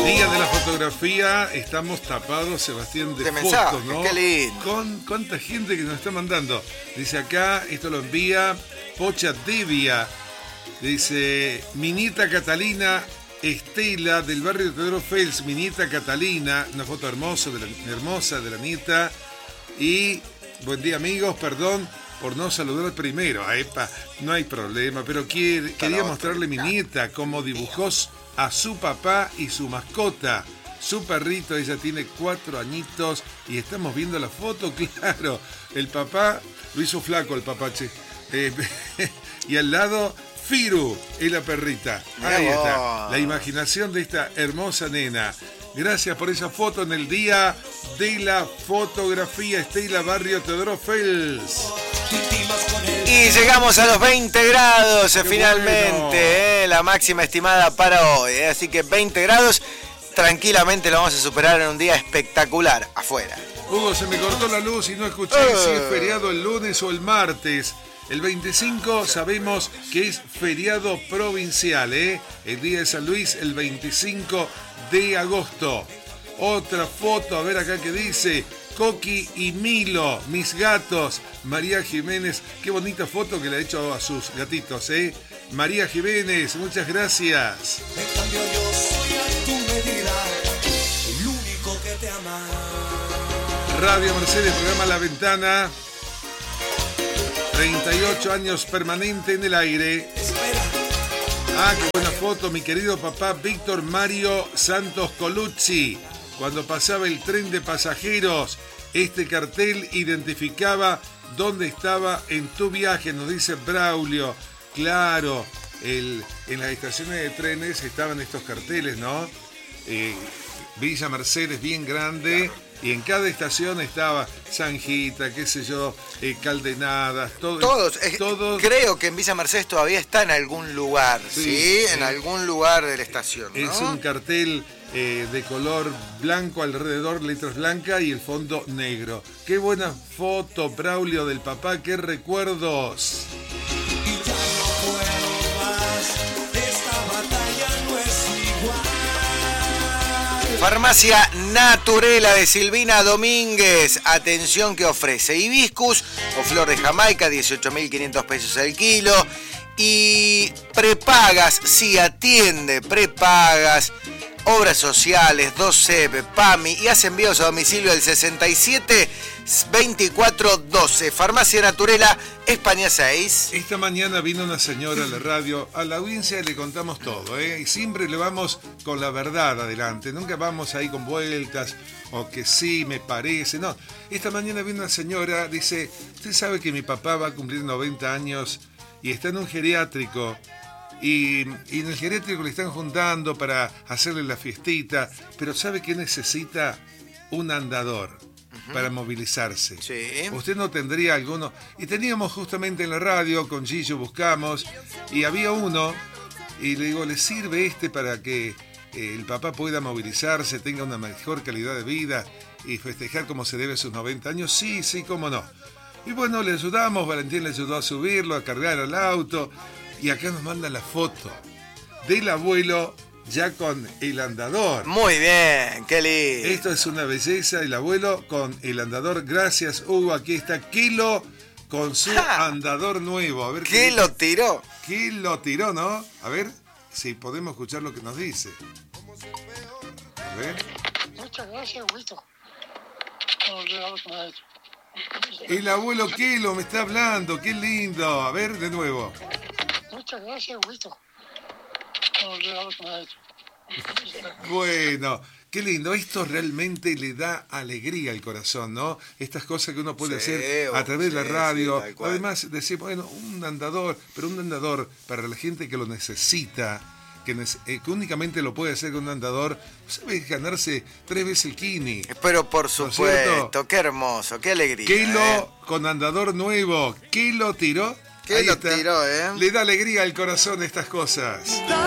Día de la fotografía, estamos tapados, Sebastián, de fotos, mensaje, ¿no? qué lindo. Con cuánta gente que nos está mandando. Dice acá, esto lo envía Pocha Devia. Dice, mi nieta Catalina Estela, del barrio de Teodoro Fels. Mi nieta Catalina, una foto hermosa de la nieta. Y, buen día amigos, perdón por no saludar primero. Epa, no hay problema, pero quería mostrarle mi nieta cómo dibujó a su papá y su mascota, su perrito. Ella tiene 4 añitos y estamos viendo la foto, claro. El papá lo hizo flaco, el papache. Y al lado, Firu y la perrita. Ahí está, la imaginación de esta hermosa nena. Gracias por esa foto en el Día de la Fotografía, Estela, barrio Teodoro Fels. Y llegamos a los 20 grados finalmente, bueno. La máxima estimada para hoy. Así que 20 grados, tranquilamente lo vamos a superar en un día espectacular afuera. Hugo, se me cortó la luz y no escuché si es feriado el lunes o el martes. El 25 sabemos que es feriado provincial, El día de San Luis, el 25 de agosto. Otra foto, a ver acá que dice, Coqui y Milo, mis gatos. María Jiménez, qué bonita foto que le ha hecho a sus gatitos, María Jiménez, muchas gracias. En cambio yo soy a tu medida, el único que te ama. Radio Mercedes, programa La Ventana. 38 años permanente en el aire. Ah, qué buena foto, mi querido papá Víctor Mario Santos Colucci. Cuando pasaba el tren de pasajeros, este cartel identificaba dónde estaba en tu viaje, nos dice Braulio. Claro, en las estaciones de trenes estaban estos carteles, ¿no? Villa Mercedes, bien grande. Y en cada estación estaba Sanjita, qué sé yo, Caldenadas, todos. Creo que en Villa Mercedes todavía está en algún lugar, ¿sí? En algún lugar de la estación, ¿no? Es un cartel de color blanco alrededor, letras blancas y el fondo negro. Qué buena foto, Braulio, del papá, qué recuerdos. Y ya no puedo más, esta batalla no es igual. Farmacia Naturela de Silvina Domínguez. Atención que ofrece hibiscus o flor de Jamaica, 18.500 pesos el kilo. Y prepagas, sí atiende, prepagas, obras sociales, 2CEP, PAMI y hace envíos a domicilio del 67 24 12. Farmacia Naturela, España 6. Esta mañana vino una señora a la radio, a la audiencia le contamos todo, y siempre le vamos con la verdad adelante, nunca vamos ahí con vueltas o que sí, me parece, no. Esta mañana vino una señora, dice, usted sabe que mi papá va a cumplir 90 años y está en un geriátrico. Y en el geriátrico le están juntando para hacerle la fiestita, pero ¿sabe qué necesita? Un andador para movilizarse. Sí. Usted no tendría alguno. Y teníamos justamente en la radio, con Gillo buscamos, y había uno, y le digo, ¿le sirve para que el papá pueda movilizarse, tenga una mejor calidad de vida y festejar como se debe sus 90 años? Sí, cómo no. Y bueno, le ayudamos, Valentín le ayudó a subirlo, a cargar al auto. Y acá nos manda la foto del abuelo ya con el andador. Muy bien, qué lindo. Esto es una belleza, el abuelo con el andador. Gracias, Hugo. Aquí está Kilo con su andador nuevo. A ver ¿Qué lo tiró? ¿Qué lo tiró, no? A ver si podemos escuchar lo que nos dice. A ver. Muchas gracias, Huito. El abuelo Kilo me está hablando. Qué lindo. A ver, de nuevo. Muchas gracias, Huito. Bueno, qué lindo. Esto realmente le da alegría al corazón, ¿no? Estas cosas que uno puede hacer a través de la radio. Además, decir, bueno, un andador, pero un andador para la gente que lo necesita, que únicamente lo puede hacer con un andador, ¿sabes? Ganarse 3 veces el Kini. Pero por supuesto, qué hermoso, qué alegría. Kilo con andador nuevo. Kilo tiró. ¿Qué lo tiró, Le da alegría al corazón estas cosas.